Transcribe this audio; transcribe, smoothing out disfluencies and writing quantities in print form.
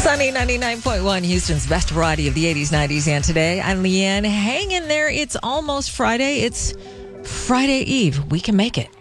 Sunny 99.1, Houston's best variety of the 80s, 90s, and today. I'm Leanne. Hang in there. It's almost Friday. It's Friday Eve. We can make it.